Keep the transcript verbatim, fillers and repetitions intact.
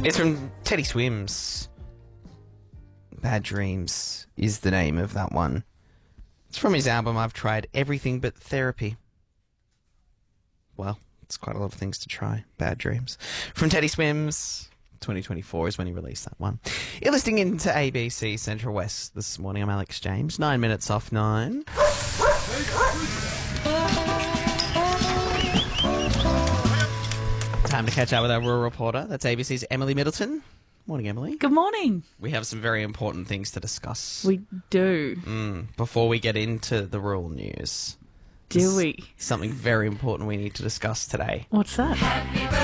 It's from Teddy Swims. Bad Dreams is the name of that one. It's from his album I've Tried Everything But Therapy. Well, it's quite a lot of things to try. Bad Dreams. From Teddy Swims, twenty twenty-four is when he released that one. You're listening into A B C Central West this morning. I'm Alex James. Nine minutes off nine. Time to catch up with our rural reporter. That's A B C's Emily Middleton. Morning, Emily. Good morning. We have some very important things to discuss. We do. Mm, before we get into the rural news. Do There's we? Something very important we need to discuss today. What's that?